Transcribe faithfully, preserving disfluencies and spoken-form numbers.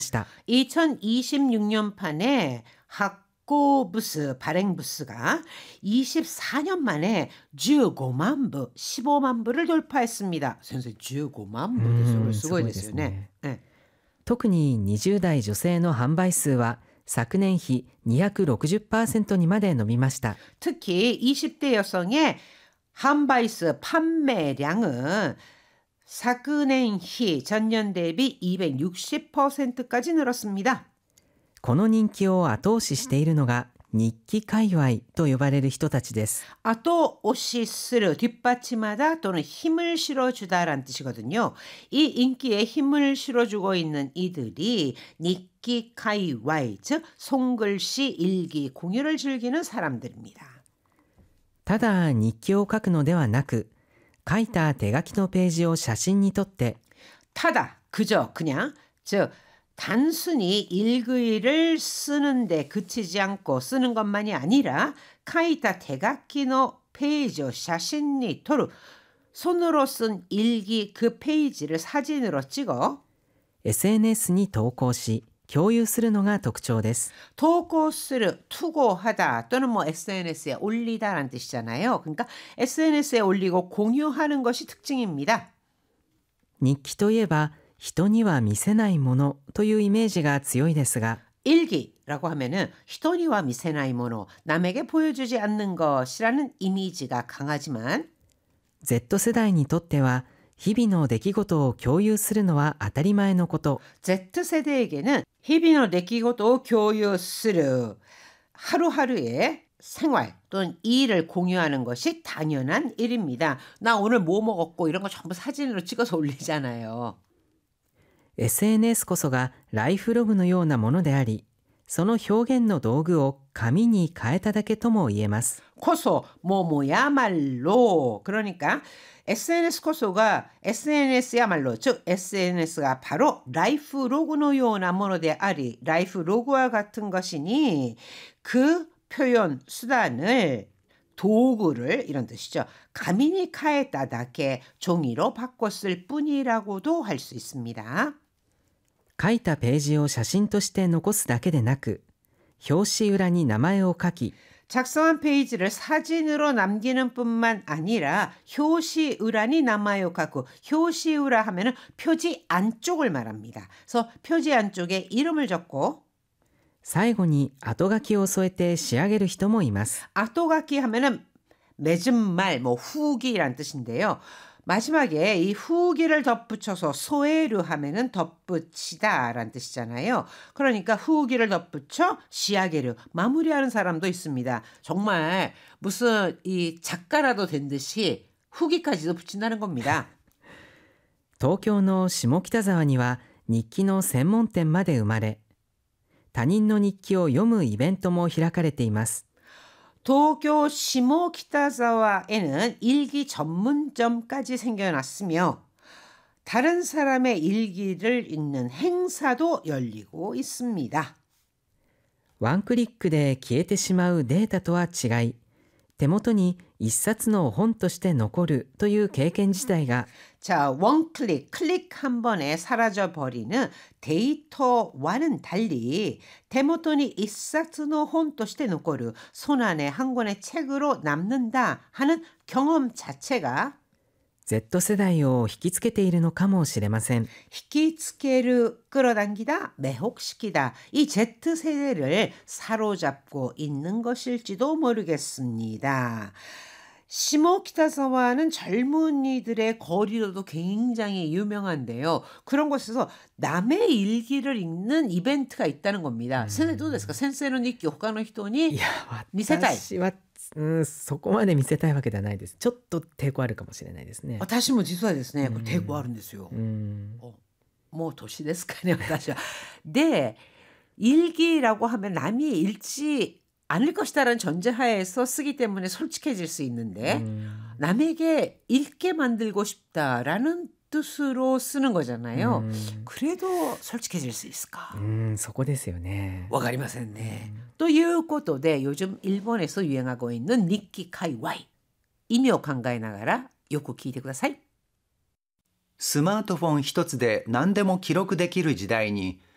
した。 이천이십육 년판에 학고부스, 발행부스가 이십사 년 만에 십오만 부, 십오만 부를 돌파했습니다. 선생님, 십오만 부ですよ。すごいですよね。 特ににじゅう代女性の販売数は昨年比にひゃくろくじゅっパーセントにまで伸びました。 특히 이십 대 여성의販売수 판매량은昨年比 전년 대비 이백육십 퍼센트까지 늘었습니다. この人気を後押ししているのが日記界隈と呼ばれる人たちです。 後押しする, 뒷받침하다 또는 힘을 실어주다라는 뜻이거든요. 이 인기에 힘을 실어주고 있는 이들이 니키 카이와이, 즉 손글씨 일기 공유를 즐기는 사람들입니다. ただ日記を書くのではなく、書いた手書きのページを写真に撮って、 타다, 그저, 그냥, 즉 단순히 일기를 쓰는데 그치지 않고 쓰는 것만이 아니라 카이타 대각기노 페이지 샤신니 토루, 손으로 쓴 일기 그 페이지를 사진으로 찍어 에스엔에스 に投稿し共有するのが特徴です。 投稿する, 투고하다 또는 뭐 에스엔에스에 올리다라는 뜻이잖아요. 그러니까 에스엔에스에 올리고 공유하는 것이 특징입니다. 日記といえば人には見せないものというイメージが強いですが、 일기라고 하면은 히토니와 미세나이 모노, 남에게 보여주지 않는 것이라는 이미지가 강하지만 Z 世代にとっては日々の出来事を共有するのは当たり前のこと。 Z세대에게는 히비노 데키고토 교유스르, 하루하루의 생활 또는 일을 공유하는 것이 당연한 일입니다. 나 오늘 뭐 먹었고 이런 거 전부 사진으로 찍어서 올리잖아요. エスエヌエス こそがライフログのようなものであり、その表現の道具を紙に変えただけとも言えます。 코소 뭐뭐야말로, 그러니까 에스엔에스 코소가 에스엔에스야말로, 즉 에스엔에스가 바로 라이프 로그의 요나 모노데 아리, 라이프 로그와 같은 것이니 그 표현 수단을, 도구를, 이런 뜻이죠. 가미니 카에다다케, 종이로 바꿨을 뿐이라고도 할 수 있습니다. 書いたページを写真として残すだけでなく、表紙裏に名前を書き、 작성한 페이지를 사진으로 남기는 뿐만 아니라 표시우라니 나마요 갖고, 표시우라 하면은 표지 안쪽을 말합니다. 그래서 표지 안쪽에 이름을 적고 最後に後書きを添えて仕上げる人もいます。 앞도각기 하면은 맺은 말, 뭐 후기란 뜻인데요. 마지막에 이 후기를 덧붙여서 소에르 하면은 덧붙이다라는 뜻이잖아요. 그러니까 후기를 덧붙여 시아게르, 마무리하는 사람도 있습니다. 정말 무슨 이 작가라도 된 듯이 후기까지도 붙인다는 겁니다. 東京の下北沢には日記の専門店まで生まれ、他人の日記を読むイベントも開かれています。 도쿄 시모키타자와에는 일기 전문점까지 생겨났으며 다른 사람의 일기를 읽는 행사도 열리고 있습니다. ワンクリックで消えてしまうデータとは違い、手元に一冊の本として残るという経験自体が 자, 원클릭, 클릭 한 번에 사라져버리는 데이터와는 달리 데모토니 이사츠노 혼として残る, 손 안에 한 권의 책으로 남는다 하는 경험 자체가 Z 世代を引きつけているのかもしれません。 히키츠케르, 끌어당기다, 매혹시키다, 이 Z세대를 사로잡고 있는 것일지도 모르겠습니다. 시모키타사와는 젊은이들의 거리로도 굉장히 유명한데요. 그런 곳에서 남의 일기를 읽는 이벤트가 있다는 겁니다.先生どうですか? 센세의日記を他の人に見せたい。 私はうん、そこまで見せたいわけではないです。ちょっと抵抗あるかもしれないですね。 私も実はですね、これ抵抗あるんですよ。 うん、 もう年ですかね、私は。で、일기라고 하면 남이 읽지 않을 것이다라는 전제하에서 쓰기 때문에 솔직해질 수 있는데 음. 남에게 읽게 만들고 싶다라는 뜻으로 쓰는 거잖아요. 음. 그래도 솔직해질 수 있을까? 음, そこですよね. わかりませんね. 또いうことで 요즘 일본에서 유행하고 있는 니키 카이와이,意味を考えながらよく聞いてください。 スマートフォン一つで何でも記録できる時代に